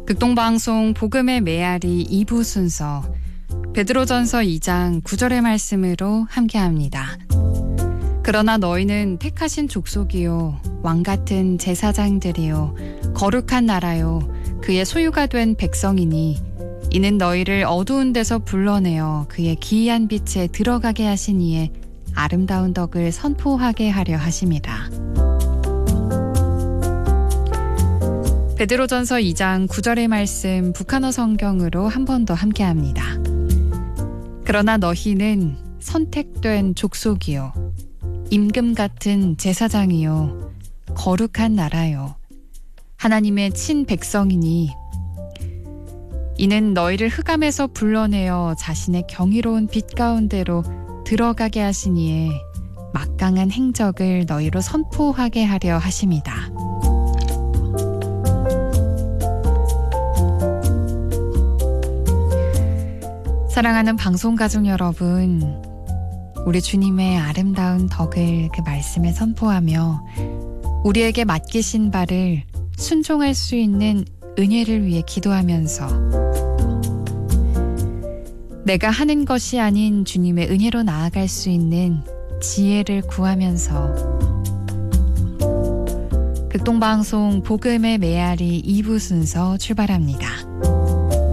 극동방송 복음의 메아리 2부 순서 베드로전서 2장 9절의 말씀으로 함께합니다. 그러나 너희는 택하신 족속이요 왕같은 제사장들이요 거룩한 나라요 그의 소유가 된 백성이니 이는 너희를 어두운 데서 불러내어 그의 기이한 빛에 들어가게 하신 이의 아름다운 덕을 선포하게 하려 하심이라. 베드로전서 2장 9절의 말씀 북한어 성경으로 한 번 더 함께합니다. 그러나 너희는 선택된 족속이요 임금 같은 제사장이요 거룩한 나라요 하나님의 친 백성이니 이는 너희를 흑암에서 불러내어 자신의 경이로운 빛 가운데로 들어가게 하신 이의 막강한 행적을 너희로 선포하게 하려 하심이다. 사랑하는 방송가족 여러분, 우리 주님의 아름다운 덕을 그 말씀에 선포하며 우리에게 맡기신 바를 순종할 수 있는 은혜를 위해 기도하면서 내가 하는 것이 아닌 주님의 은혜로 나아갈 수 있는 지혜를 구하면서 극동방송 복음의 메아리 2부 순서 출발합니다.